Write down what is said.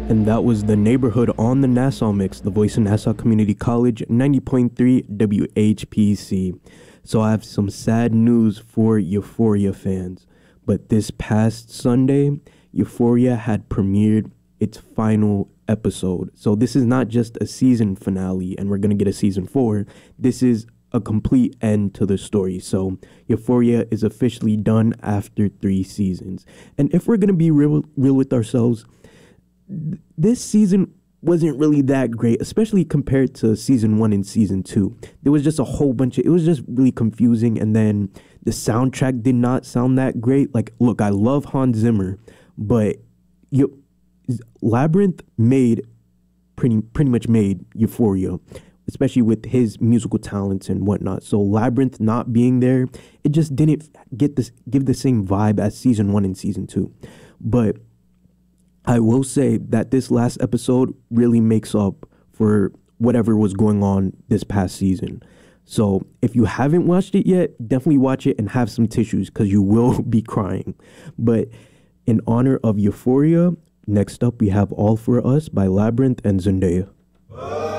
And that was The Neighborhood on the Nassau Mix, the voice of Nassau Community College, 90.3 WHPC. So I have some sad news for Euphoria fans. But this past Sunday, Euphoria had premiered its final episode. So this is not just a season finale and we're going to get a season 4. This is a complete end to the story. So Euphoria is officially done after 3 seasons. And if we're going to be real with ourselves, this season wasn't really that great, especially compared to season 1 and season 2. There was just a whole bunch of, it was just really confusing. And then the soundtrack did not sound that great. Like, look, I love Hans Zimmer, but Labyrinth pretty much made Euphoria, especially with his musical talents and whatnot. So Labyrinth not being there, it just didn't give the same vibe as season 1 and season 2. But I will say that this last episode really makes up for whatever was going on this past season. So if you haven't watched it yet, definitely watch it and have some tissues because you will be crying. But in honor of Euphoria, next up we have All For Us by Labyrinth and Zendaya.